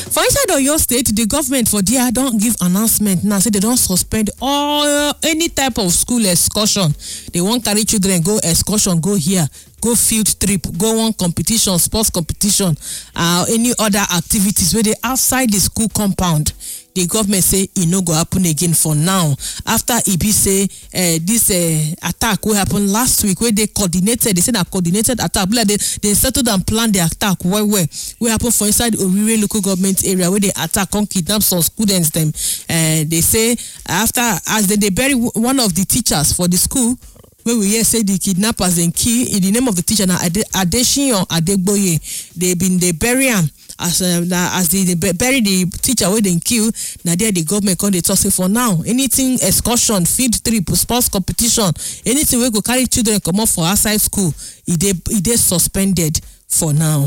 For inside Oyo State, the government for there don't give announcement now. Say they don't suspend all any type of school excursion. They won't carry children go excursion, go here, go field trip, go on competition, sports competition, any other activities where they outside the school compound. The government say it no go happen again for now. After EB say this attack will happen last week where they coordinated, they said a coordinated attack. They settled and planned the attack where happen for inside Orire local government area where they attack and kidnap some students them. They say after as they bury one of the teachers for the school. When we hear say the kidnappers and key in the name of the teacher now Adeshinyo Adegboye, they bury him as they bury the teacher where they kill. Now there the government come they talk say for now anything excursion, field trip, sports competition, anything we go carry children come up for outside school, it is suspended for now.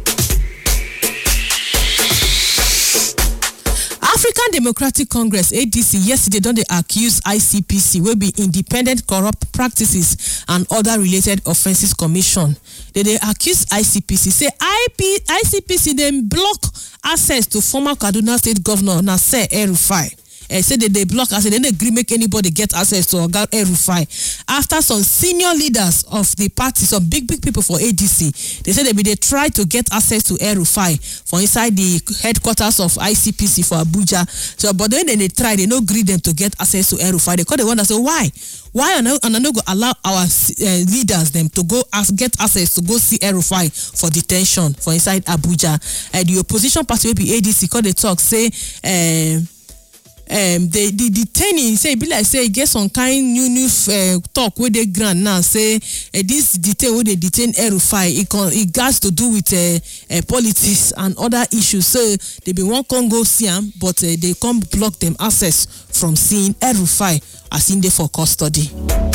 African Democratic Congress ADC yesterday don dey accuse ICPC wey be Independent Corrupt Practices and Other Related Offences Commission. They accuse ICPC say ICPC dem block access to former Kaduna State Governor Nasir El-Rufai. Say that they block us, they didn't agree make anybody get access to Oga El-Rufai. After some senior leaders of the party, some big people for ADC, they said they try to get access to El-Rufai for inside the headquarters of ICPC for Abuja. So, but then they try, they no agree them to get access to El-Rufai. They call the one that say why and I no go allow our leaders them to go get access to go see El-Rufai for detention for inside Abuja. The opposition party will be ADC call the talk say the detaining say be like say get some kind new talk where they grant now say this detain where they detain El-Rufai it got to do with politics and other issues. So they be one can go see him, but they can't block them access from seeing El-Rufai as in there for custody.